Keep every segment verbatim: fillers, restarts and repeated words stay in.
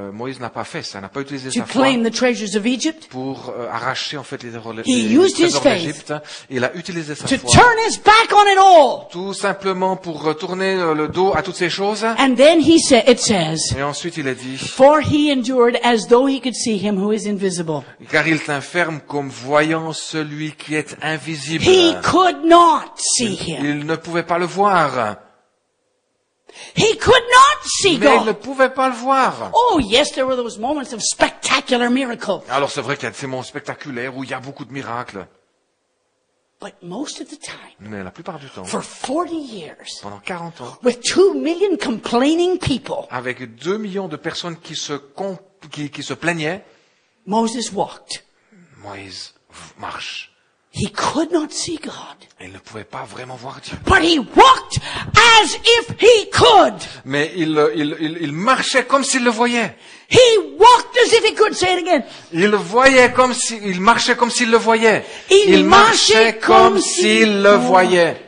euh, Moïse n'a pas fait ça, n'a pas utilisé to sa foi claim the treasures of Egypt, pour euh, arracher en fait les, les, He les used his trésors faith d'Égypte. Il a utilisé sa to foi turn his back on it all. tout simplement pour retourner euh, le dos à toutes ces choses. And then he said, it says, Et ensuite il a dit, for he endured as though he could see him who is invisible. car il tint ferme comme voyant celui qui est invisible. He could not see him. Il ne pouvait pas le voir. He could not see Mais il ne God. pouvait pas le voir. Oh yes, there were those moments of spectacular miracle. Alors c'est vrai qu'il y a ces moments spectaculaires où il y a beaucoup de miracles. But most of the time, Mais la plupart du temps, for forty years, pendant quarante ans, with two million complaining people, avec deux millions de personnes qui se, comp- qui, qui se plaignaient, Moses walked. Moïse marche. He could not see God. Il ne pouvait pas vraiment voir Dieu. But he walked as if he could. Mais il, il, il, il marchait comme s'il le voyait. He walked as if he could. Say it again. Il le voyait comme si, il marchait comme s'il le voyait. Il Il marchait marchait comme comme s'il le s'il- voyait.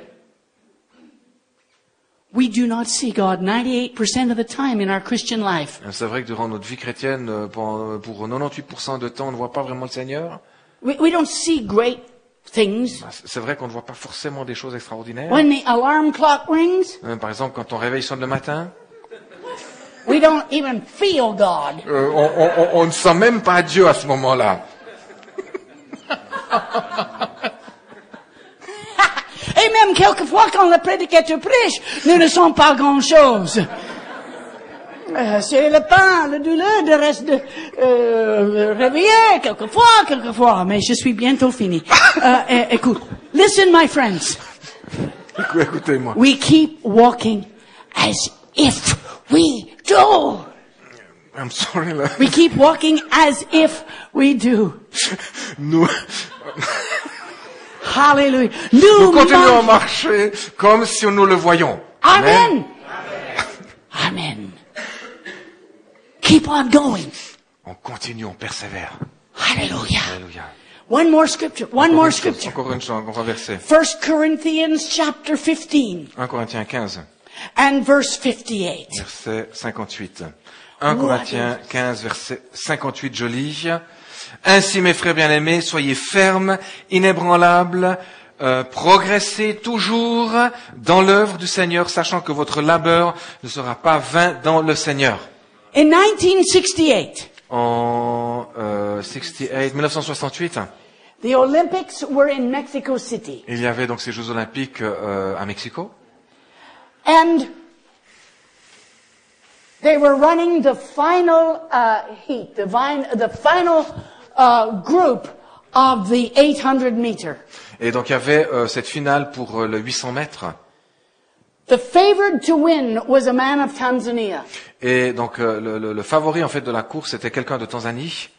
We do not see God ninety-eight percent of the time in our Christian life. C'est vrai que durant notre vie chrétienne, euh, pour, pour quatre-vingt-dix pour cent de temps, on ne voit pas vraiment le Seigneur. We, we don't see great things. C'est vrai qu'on ne voit pas forcément des choses extraordinaires. When the alarm clock rings, Euh, Par exemple, quand ton réveil sonne le matin, we don't even feel God. euh, on, on, on, on ne sent même pas Dieu à ce moment-là. Et même quelquefois, quand le prédicateur prêche, nous ne sommes pas grand-chose. Euh, c'est le pain, le douleur de reste de euh, réveiller, quelquefois, quelquefois, mais je suis bientôt fini. Euh, eh, écoute, listen, my friends. Écou- Écoutez-moi. We keep walking as if we do. I'm sorry, là. We keep walking as if we do. Nous, Hallelujah. nous Nous continuons à marchons. marcher comme si nous le voyions. Amen. Amen. Keep on going. On continue, on persévère. Hallelujah. Alléluia. One more scripture. One Encore more une chose, scripture. encore une chose, encore un verset. First Corinthians chapter fifteen un Corinthiens quinze, and verse fifty-eight. verset cinquante-huit. un Corinthiens quinze, verset cinquante-huit, je lis. Ainsi, mes frères bien-aimés, soyez fermes, inébranlables, euh, progressez toujours dans l'œuvre du Seigneur, sachant que votre labeur ne sera pas vain dans le Seigneur. In nineteen sixty-eight, En euh, soixante-dix-huit, mille neuf cent soixante-huit, the Olympics were in Mexico City. il y avait donc ces Jeux Olympiques euh, à Mexico. And they were running the final uh, heat, the, vine, the final uh, group of the eight hundred meter. Et donc il y avait euh, cette finale pour euh, le huit cents mètres. The favored to win was a man of Tanzania. Et donc euh, le, le, le favori en fait de la course était quelqu'un de Tanzanie.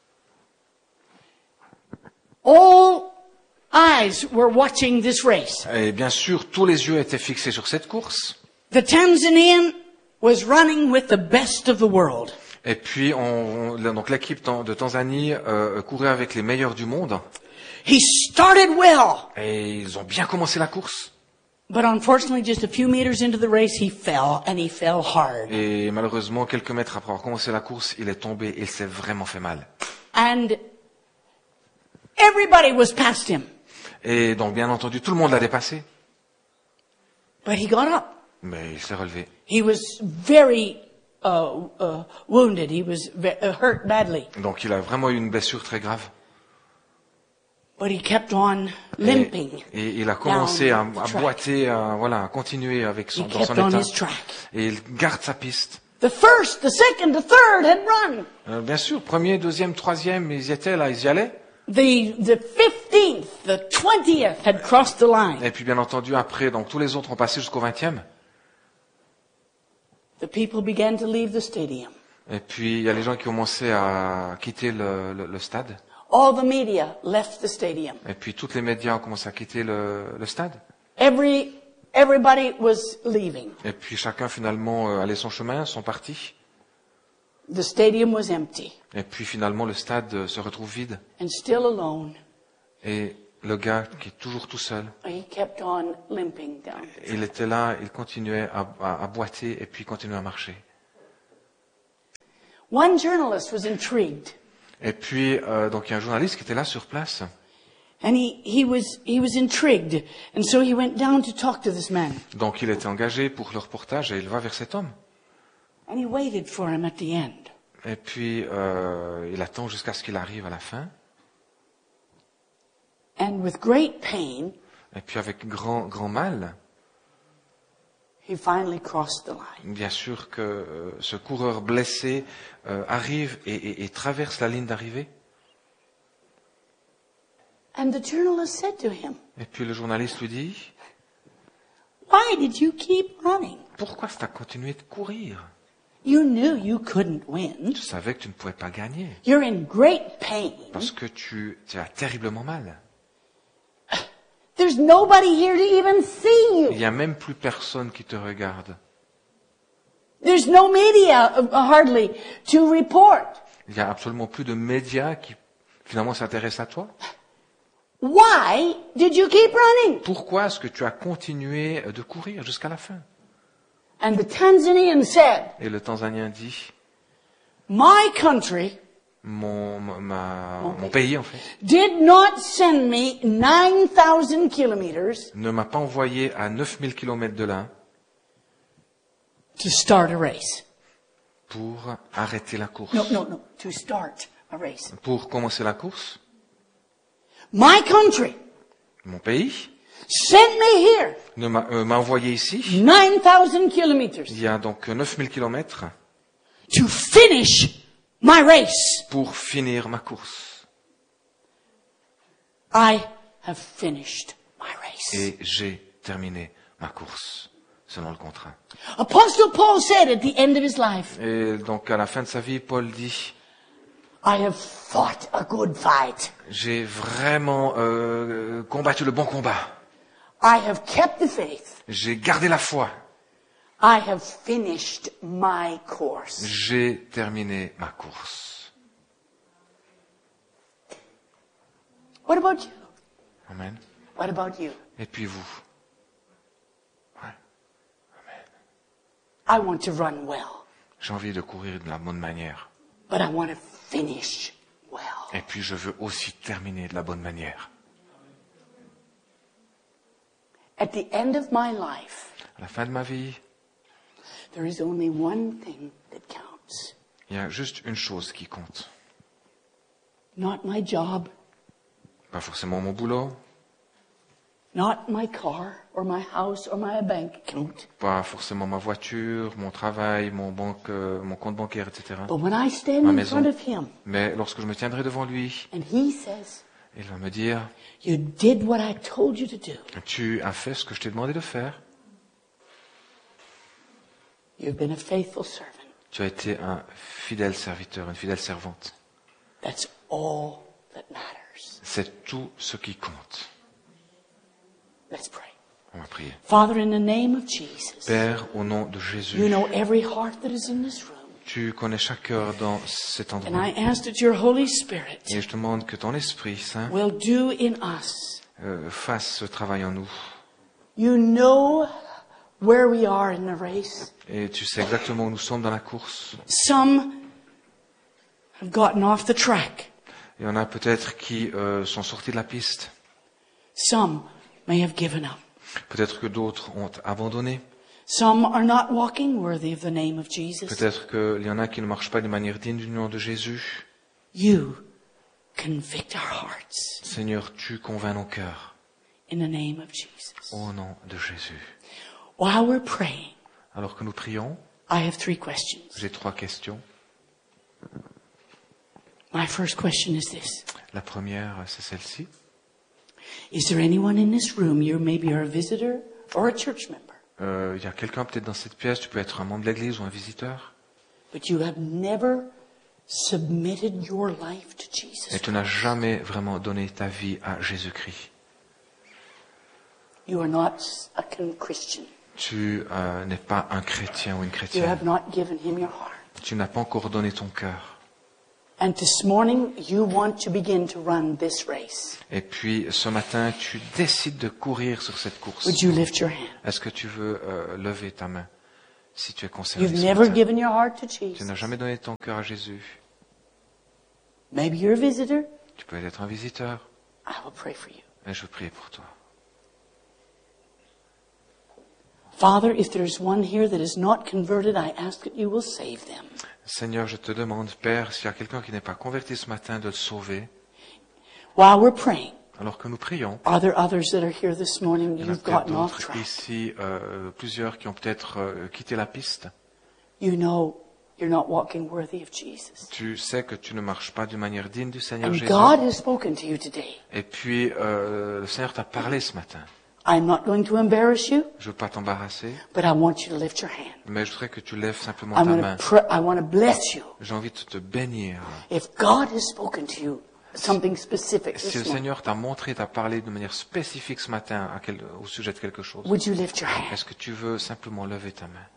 All eyes were watching this race. Et bien sûr, tous les yeux étaient fixés sur cette course. The Tanzanian was running with the best of the world. Et puis on, on- donc l'équipe tan- de Tanzanie euh, courait avec les meilleurs du monde. He started well, Et ils ont bien commencé la course. but unfortunately just a few meters into the race he fell, and he fell hard. Et malheureusement, quelques mètres après avoir commencé la course, il est tombé et il s'est vraiment fait mal. And everybody was past him, Et donc bien entendu, tout le monde l'a dépassé. but he got up. Mais il s'est relevé. He was very uh, uh, wounded. He was ve- uh, hurt badly. Donc il a vraiment eu une blessure très grave. But he kept on Et, limping. et il a commencé à, down the à track. boiter, à, voilà, à continuer avec son, He dans son kept on état. his track. Et il garde sa piste. The first, the second, the third had run. Euh, bien sûr, premier, deuxième, troisième, ils y étaient là, ils y allaient. The, the fifteenth, the twentieth had crossed the line. Et puis bien entendu, après, donc tous les autres ont passé jusqu'au vingtième. The people began to leave the stadium. Et puis il y a les gens qui ont commencé à quitter le, le, le stade. All the media left the stadium. Et puis tous les médias ont commencé à quitter le, le stade. Every, everybody was leaving. Et puis chacun finalement euh, allait son chemin, sont partis. The stadium was empty Et puis finalement le stade euh, se retrouve vide. and still alone. Et le gars qui est toujours tout seul, He kept on limping down. il était là, il continuait à, à, à boiter et puis continuait à marcher. One journalist was intrigued. Et puis, euh, donc il y a un journaliste qui était là sur place. And he, he was, he was intrigued. And so he went down to talk to this man. Donc il était engagé pour le reportage et il va vers cet homme. And he waited for him at the end. Et puis, euh, il attend jusqu'à ce qu'il arrive à la fin. And with great pain, Et puis avec grand, grand mal, he finally crossed the line. bien sûr que euh, ce coureur blessé euh, arrive et, et, et traverse la ligne d'arrivée. And the journalist said to him, Et puis le journaliste lui dit, "Why did you keep running? pourquoi tu as continué de courir? You knew you couldn't win. Tu savais que tu ne pouvais pas gagner You're in great pain. parce que tu, tu as terriblement mal. There's nobody here to even see Il you. n'y a même plus personne qui te regarde. There's no media, uh, hardly, to report. Il n'y a absolument plus de médias qui finalement s'intéressent à toi. Why did you keep running?" Pourquoi est-ce que tu as continué de courir jusqu'à la fin? And the Tanzanian said, Et le Tanzanien dit, "My country mon, ma, mon pays en fait, did not send me nine thousand kilometers ne m'a pas envoyé à neuf mille kilomètres de là to start a race. pour arrêter la course. No, no, no, to start a race. Pour commencer la course, My country mon pays sent me here ne m'a euh, m'a envoyé ici, nine thousand kilometers il y a donc neuf mille kilomètres, to finish my race. pour finir ma course. I have finished my race." Et j'ai terminé ma course, selon le contrat. Apostle Paul said at the end of his life, Et donc à la fin de sa vie, Paul dit, "I have fought a good fight. j'ai vraiment euh, combattu le bon combat. I have kept the faith. J'ai gardé la foi. I have finished my course." J'ai terminé ma course. What about you? Amen. What about you? Et puis vous? Ouais. I want to run well, J'ai envie de courir de la bonne manière. but I want to finish well. Et puis je veux aussi terminer de la bonne manière. At the end of my life, À la fin de ma vie, there is only one thing that counts. il y a juste une chose qui compte. Not my job, Pas forcément mon boulot, not my car or my house or my bank account. pas forcément ma voiture, mon travail, mon, banque, euh, mon compte bancaire, et cetera. But when I stand Ma in maison. front of him Mais lorsque je me tiendrai devant lui, and he says, il va me dire, "You did what I told you to do. tu as fait ce que je t'ai demandé de faire. You've been a faithful servant." Tu as été un fidèle serviteur, une fidèle servante. That's all that matters. C'est tout ce qui compte. Let's pray. On va prier. Father, in the name of Jesus, Père, au nom de Jésus, you know every heart that is in this room. tu connais chaque cœur dans cet And endroit. I ask that your Holy Spirit Et je te demande que ton Esprit Saint will do in us. euh, fasse ce travail en nous. You know where we are in the race. Et tu sais exactement où nous sommes dans la course. Some have gotten off the track. Il y en a peut-être qui euh, sont sortis de la piste. Some may have given up. Peut-être que d'autres ont abandonné. Some are not walking worthy of the name of Jesus. Peut-être qu'il y en a qui ne marchent pas de manière digne du nom de Jésus. You convict our hearts Seigneur, tu convaincs nos cœurs. in the name of Jesus. Au nom de Jésus. While we're praying, Alors que nous prions, I have three questions. j'ai trois questions. My first question is this. La première, c'est celle-ci. Is there anyone in this room, you maybe are a visitor or a church member, Euh, il y a quelqu'un peut-être dans cette pièce, tu peux être un membre de l'église ou un visiteur, but you have never submitted your life to et Jesus? tu n'as jamais vraiment donné ta vie à Jésus-Christ. You are not a con- Christian. Tu euh, n'es pas un chrétien ou une You chrétienne. have not given him your heart. Tu n'as pas encore donné ton cœur. And this morning, you want to begin to run this race. Et puis ce matin, tu décides de courir sur cette course. Would you lift your hand? Est-ce que tu veux euh, lever ta main, Si tu es concerné You've ce never matin, given your heart to tu n'as Jesus. jamais donné ton cœur à Jésus, Maybe you're a visitor. tu peux être un visiteur, I will pray for you. et je prie pour toi. Father, if there's one here that is not converted, I ask that you will save them. Seigneur, je te demande, Père, s'il y a quelqu'un qui n'est pas converti ce matin, de le sauver. While we're praying, Alors que nous prions, are there others that are here this morning? il y en a You've peut-être gotten off d'autres track. ici, euh, plusieurs qui ont peut-être euh, quitté la piste. You know you're not walking worthy of Jesus. Tu sais que tu ne marches pas d'une manière digne du Seigneur And Jésus. God has spoken to you today. Et puis, euh, le Seigneur t'a parlé ce matin. I'm not going to embarrass you, Je veux pas t'embarrasser, but I want you to lift your hand. mais je voudrais que tu lèves simplement I'm ta going main. to pray, I want to bless you. J'ai envie de te bénir. If God has spoken to you something specific Si le this morning, Seigneur t'a montré, t'a parlé de manière spécifique ce matin à quel- au sujet de quelque chose, would you lift your hand? est-ce que tu veux simplement lever ta main?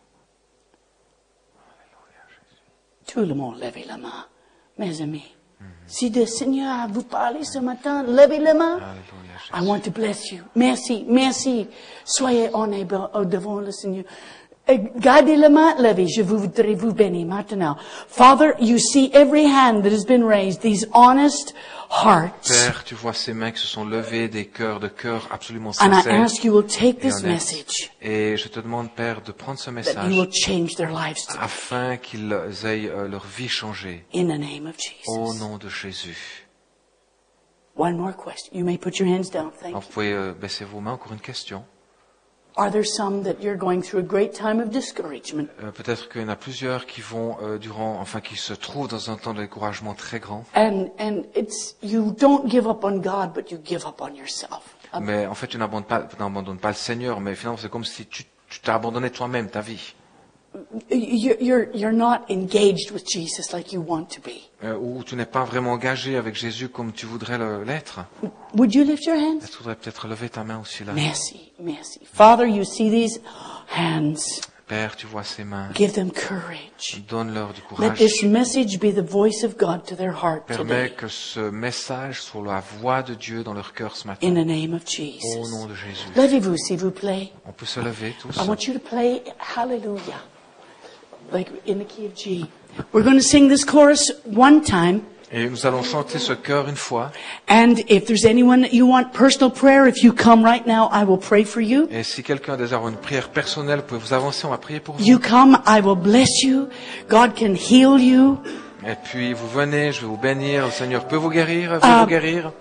Tout le monde levez la main, mes amis. Si le Seigneur vous parle ce matin, levez la main. Alléluia, Jésus. I want to bless you. Merci, merci. Soyez honnêtes devant le Seigneur. Euh, Gardez la main levée. Je voudrais vous bénir maintenant. Father, you see every hand that has been raised. These honest hearts. Père, tu vois ces mains qui se sont levées, des cœurs, de cœurs absolument And I sincères. ask you will take et this honnêtes. message Et je te demande, Père, de prendre ce that you message will change their lives today. afin qu'ils aient euh, leur vie changée. In the name of Au Jesus. nom de Jésus. One more question. You may put your hands down. Thank Alors, you. vous pouvez euh, baisser vos mains. Encore une question. Are there some that you're going through a great time of discouragement? Euh, Peut-être qu'il y en a plusieurs qui vont euh, durant, enfin, qui se trouvent dans un temps de découragement très grand. And and it's you don't give up on God, but you give up on yourself. Um, Mais en fait, tu n'abandonnes pas, tu n'abandonnes pas le Seigneur, mais finalement, c'est comme si tu tu t'as abandonné toi-même, ta vie. you- You're you're not engaged with Jesus like you want to be. Euh, ou tu n'es pas vraiment engagé avec Jésus comme tu voudrais le- l'être. Would you lift your hands? Tu voudrais peut-être lever ta main aussi là. Merci, merci. Father, you see these hands. Père, tu vois ces mains. Give them courage. Donne-leur du Let courage. this message be the voice of God to their heart Permets today. que ce message soit la voix de Dieu dans leur cœur ce matin. In the name of Au Jesus. nom de Jésus. Levez-vous, s'il vous plaît. On peut se lever tous. I want you to play Hallelujah, like in the key of G. We're going to sing this chorus one time. Et nous allons chanter ce chœur une fois. And if there's anyone that you want personal prayer, if you come right now, I will pray for you. Et si quelqu'un désire avoir une prière personnelle, vous pouvez vous avancer, on va prier pour vous. You come, I will bless you. God can heal you. Et puis vous venez, je vais vous bénir. Le Seigneur peut vous guérir, veut Ah. vous guérir.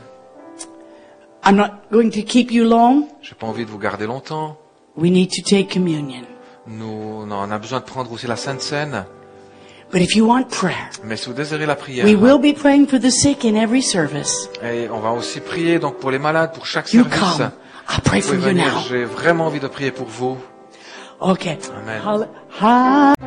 I'm not going to keep you long. J'ai pas envie de vous garder longtemps. We need to take communion. Nous, non, on a besoin de prendre aussi la Sainte Seine. But if you want prayer, Mais si vous désirez la prière, we will be praying for the sick in every service. et on va aussi prier donc pour les malades, pour chaque You service. come. I'll pray Vous for pouvez you venir, now. j'ai vraiment envie de prier pour vous. Okay. Amen. Hall- ha-